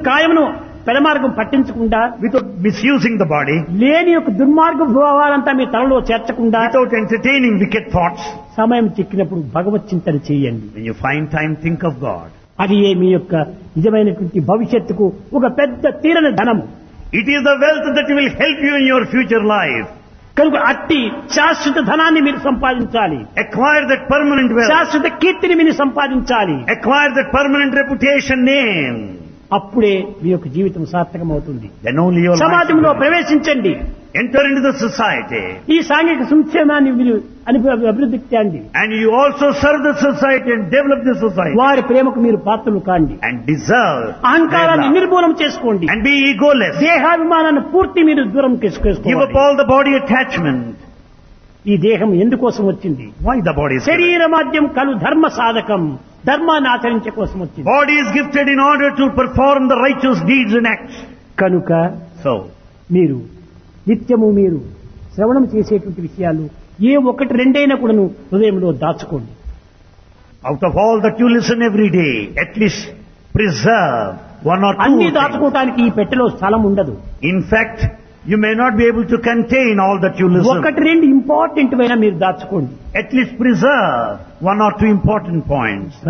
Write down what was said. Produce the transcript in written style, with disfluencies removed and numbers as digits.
కాయమును పెడమార్గం పట్టించకుండా, without misusing the body, లేని యొక్క దుర్మార్గ భావాలంతా మీ తలలో చేర్చకుండా, without entertaining wicked thoughts. సమయం చిక్కినప్పుడు భగవత్ చింతన చేయండి. When you find time, think of God. అది మీ యొక్క నిజమైనటువంటి భవిష్యత్తుకు ఒక పెద్ద తీరని ధనము. It is the wealth that will help you in your future life. కనుక అట్టి శాశ్వత ధనాన్ని మీరు సంపాదించాలి. Acquire that permanent wealth. శాశ్వత కీర్తిని మీరు సంపాదించాలి. Acquire that permanent reputation name. అప్పుడే మీ యొక్క జీవితం సార్థకం అవుతుంది. Then only your life సమాజంలో will ప్రవేశించండి. enter into the society. ఈ సాంఘిక సంక్షేమాన్ని మీరు అభివృద్ధి చేయండి. And you also serve the society and develop the society. వారి ప్రేమకు మీరు పాత్రలు కాండి. And deserve అహంకారాన్ని their love. నిర్మూలన చేసుకోండి. And be egoless. దేహాభిమానాన్ని పూర్తి మీరు దూరం Give up చేసుకోవాలి. all the body attachment. ఈ దేహం ఎందుకోసం వచ్చింది? Why the body is given? శరీర మాధ్యం కలు ధర్మ సాధకం, ధర్మాన్ని ఆచరించే కోసం వచ్చింది. Body is gifted in order to perform the righteous deeds and acts. కనుక So, మీరు నిత్యము మీరు శ్రవణం చేసేటువంటి విషయాలు ఏ ఒకటి రెండైనా కూడాను హృదయంలో దాచుకోండి. out of all that you listen every day, at least preserve one or two అన్ని things. దాచుకోవటానికి ఈ పెట్టెలో స్థలం ఉండదు. In fact, you may not be able to contain all that you listen. ఒకటి రెండు ఇంపార్టెంట్ అయినా మీరు దాచుకోండి. At least preserve one or two important points.